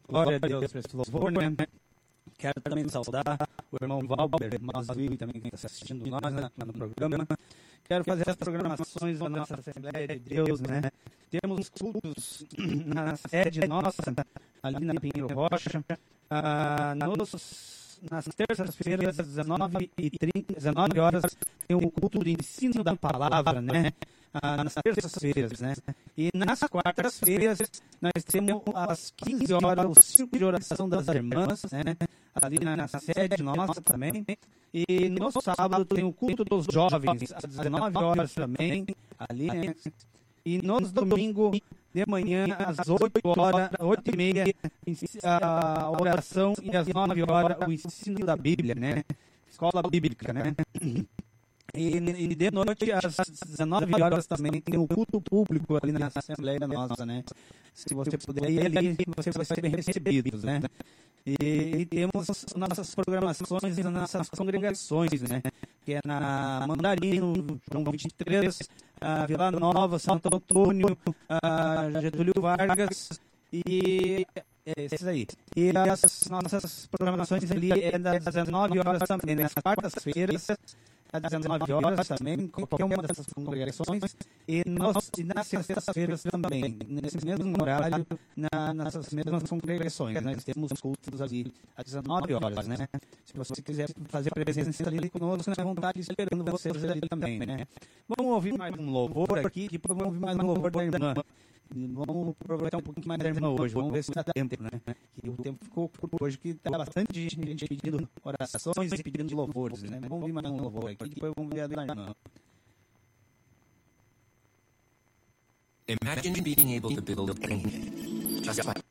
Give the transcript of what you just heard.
Glória a Deus por esse louvor, né? Quero também saudar o irmão Valber, mas vive também quem está assistindo nós, né, lá no programa. Quero fazer as programações da nossa Assembleia de Deus, né? Temos cultos na sede nossa, ali na Pinheiro Rocha, nas terças-feiras, às 19 horas, tem o culto de ensino da palavra, né? Nas terças-feiras, né? E nas quartas-feiras, nós temos às 15 horas o círculo de oração das irmãs, né? Ali na sede nossa também. E no sábado tem o culto dos jovens, às 19 horas também, ali, né? E nos domingos de manhã, às 8h30, a oração, e às 9 horas, o ensino da Bíblia, né? Escola bíblica, né? E de noite, às 19 horas também, tem o culto público ali na Assembleia nossa, né? Se você puder ir ali, você vai ser bem recebido, né? E temos nossas programações nas nossas congregações, né? Que é na Mandarino, João 23, Vila Nova, Santo Antônio, Getúlio Vargas e esses aí. E as nossas programações ali é das 19 horas também, nas quartas-feiras, às 19 horas também, qualquer uma dessas congregações, e nas sextas-feiras também, nesse mesmo horário, nessas mesmas congregações, né? Nós temos cultos ali às 19 horas, né? Se você quiser fazer presença ali conosco, à vontade, esperando vocês ali também, né? Vamos ouvir mais um louvor aqui, vamos ouvir mais um louvor da irmã. Vamos aproveitar um pouquinho mais da irmã hoje, vamos ver se dá tempo, né? Que o tempo ficou curto hoje, que está bastante gente pedindo orações e pedindo louvores, né? Vamos ouvir mais um louvor aqui, depois vamos ver a da irmã. Imagine being able to build anything just by